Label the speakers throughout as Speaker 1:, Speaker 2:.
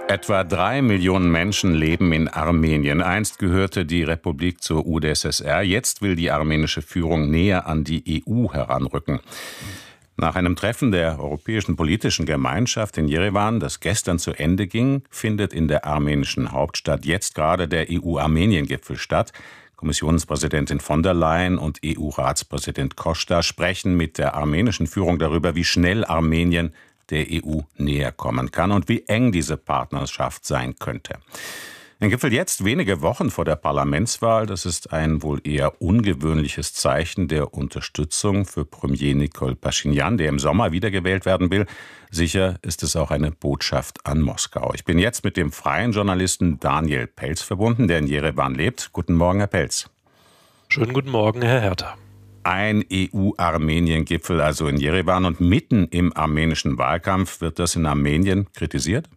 Speaker 1: Etwa 3 Millionen Menschen leben in Armenien. Einst gehörte die Republik zur UdSSR. Jetzt will die armenische Führung näher an die EU heranrücken. Nach einem Treffen der Europäischen Politischen Gemeinschaft in Jerewan, das gestern zu Ende ging, findet in der armenischen Hauptstadt jetzt gerade der EU-Armenien-Gipfel statt. Kommissionspräsidentin von der Leyen und EU-Ratspräsident Costa sprechen mit der armenischen Führung darüber, wie schnell Armenien der EU näher kommen kann und wie eng diese Partnerschaft sein könnte. Ein Gipfel jetzt, wenige Wochen vor der Parlamentswahl, das ist ein wohl eher ungewöhnliches Zeichen der Unterstützung für Premier Nikol Paschinjan, der im Sommer wiedergewählt werden will. Sicher ist es auch eine Botschaft an Moskau. Ich bin jetzt mit dem freien Journalisten Daniel Pelz verbunden, der in Jerewan lebt. Guten Morgen, Herr Pelz.
Speaker 2: Schönen guten Morgen, Herr Herter.
Speaker 1: Ein EU-Armenien-Gipfel also in Jerewan und mitten im armenischen Wahlkampf. Wird das in Armenien kritisiert?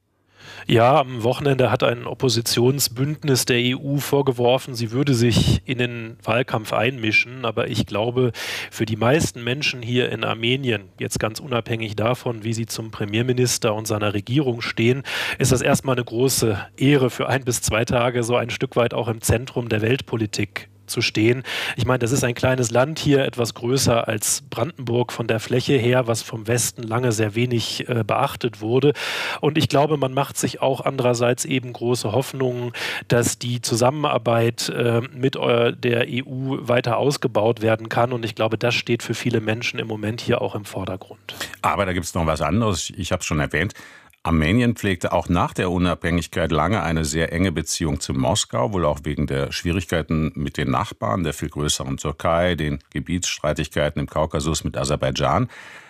Speaker 2: Ja, am Wochenende hat ein Oppositionsbündnis der EU vorgeworfen, sie würde sich in den Wahlkampf einmischen. Aber ich glaube, für die meisten Menschen hier in Armenien, jetzt ganz unabhängig davon, wie sie zum Premierminister und seiner Regierung stehen, ist das erstmal eine große Ehre, für 1 bis 2 Tage so ein Stück weit auch im Zentrum der Weltpolitik zu stehen. Ich meine, das ist ein kleines Land hier, etwas größer als Brandenburg von der Fläche her, was vom Westen lange sehr wenig beachtet wurde. Und ich glaube, man macht sich auch andererseits eben große Hoffnungen, dass die Zusammenarbeit mit der EU weiter ausgebaut werden kann. Und ich glaube, das steht für viele Menschen im Moment hier auch im Vordergrund.
Speaker 1: Aber da gibt es noch was anderes. Ich habe es schon erwähnt. Armenien pflegte auch nach der Unabhängigkeit lange eine sehr enge Beziehung zu Moskau, wohl auch wegen der Schwierigkeiten mit den Nachbarn, der viel größeren Türkei, den Gebietsstreitigkeiten im Kaukasus mit Aserbaidschan.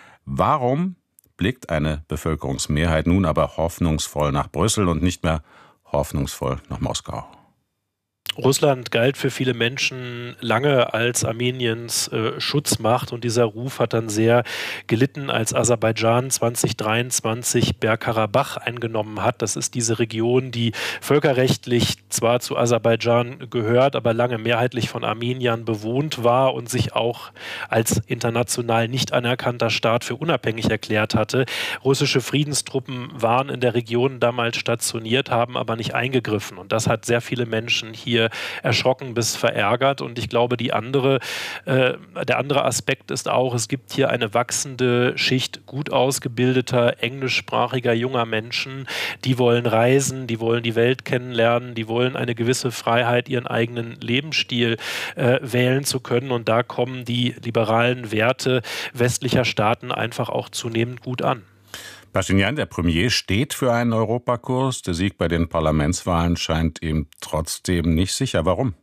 Speaker 1: Warum blickt eine Bevölkerungsmehrheit nun aber hoffnungsvoll nach Brüssel und nicht mehr hoffnungsvoll nach Moskau?
Speaker 2: Russland galt für viele Menschen lange als Armeniens Schutzmacht und dieser Ruf hat dann sehr gelitten, als Aserbaidschan 2023 Bergkarabach eingenommen hat. Das ist diese Region, die völkerrechtlich zwar zu Aserbaidschan gehört, aber lange mehrheitlich von Armeniern bewohnt war und sich auch als international nicht anerkannter Staat für unabhängig erklärt hatte. Russische Friedenstruppen waren in der Region damals stationiert, haben aber nicht eingegriffen und das hat sehr viele Menschen hier erschrocken bis verärgert. Und ich glaube, der andere Aspekt ist auch, es gibt hier eine wachsende Schicht gut ausgebildeter, englischsprachiger junger Menschen, die wollen reisen, die wollen die Welt kennenlernen, die wollen eine gewisse Freiheit, ihren eigenen Lebensstil wählen zu können. Und da kommen die liberalen Werte westlicher Staaten einfach auch zunehmend gut an.
Speaker 1: Paschinjan, der Premier, steht für einen Europakurs. Der Sieg bei den Parlamentswahlen scheint ihm trotzdem nicht sicher. Warum?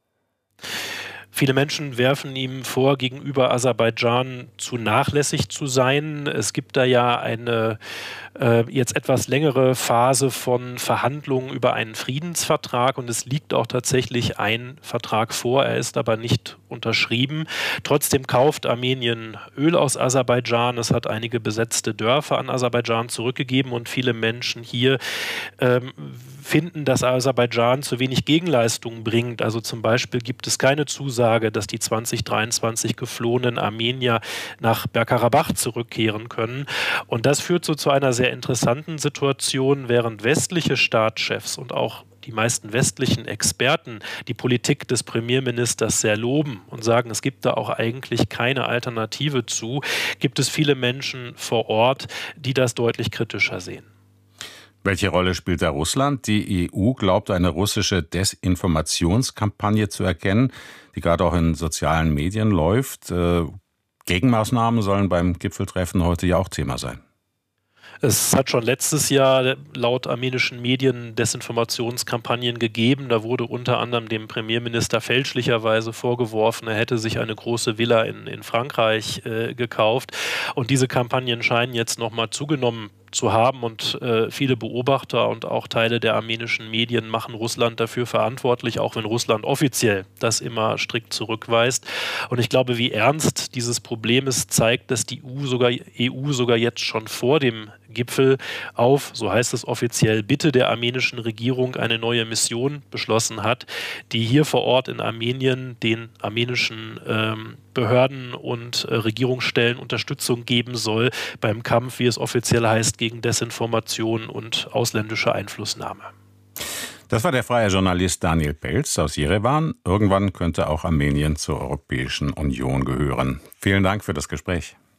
Speaker 2: Viele Menschen werfen ihm vor, gegenüber Aserbaidschan zu nachlässig zu sein. Es gibt da ja eine jetzt etwas längere Phase von Verhandlungen über einen Friedensvertrag und es liegt auch tatsächlich ein Vertrag vor, er ist aber nicht unterschrieben. Trotzdem kauft Armenien Öl aus Aserbaidschan, es hat einige besetzte Dörfer an Aserbaidschan zurückgegeben und viele Menschen hier finden, dass Aserbaidschan zu wenig Gegenleistungen bringt. Also zum Beispiel gibt es keine Zusage, dass die 2023 geflohenen Armenier nach Bergkarabach zurückkehren können. Und das führt so zu einer sehr interessanten Situation, während westliche Staatschefs und auch die meisten westlichen Experten die Politik des Premierministers sehr loben und sagen, es gibt da auch eigentlich keine Alternative zu, gibt es viele Menschen vor Ort, die das deutlich kritischer sehen.
Speaker 1: Welche Rolle spielt da Russland? Die EU glaubt, eine russische Desinformationskampagne zu erkennen, die gerade auch in sozialen Medien läuft. Gegenmaßnahmen sollen beim Gipfeltreffen heute ja auch Thema sein.
Speaker 2: Es hat schon letztes Jahr laut armenischen Medien Desinformationskampagnen gegeben. Da wurde unter anderem dem Premierminister fälschlicherweise vorgeworfen, er hätte sich eine große Villa in Frankreich gekauft. Und diese Kampagnen scheinen jetzt nochmal zugenommen zu haben und viele Beobachter und auch Teile der armenischen Medien machen Russland dafür verantwortlich, auch wenn Russland offiziell das immer strikt zurückweist. Und ich glaube, wie ernst dieses Problem ist, zeigt, dass die EU sogar jetzt schon vor dem Gipfel auf, so heißt es offiziell, Bitte der armenischen Regierung eine neue Mission beschlossen hat, die hier vor Ort in Armenien den armenischen Behörden und Regierungsstellen Unterstützung geben soll beim Kampf, wie es offiziell heißt, gegen Desinformation und ausländische Einflussnahme.
Speaker 1: Das war der freie Journalist Daniel Pelz aus Jerewan. Irgendwann könnte auch Armenien zur Europäischen Union gehören. Vielen Dank für das Gespräch.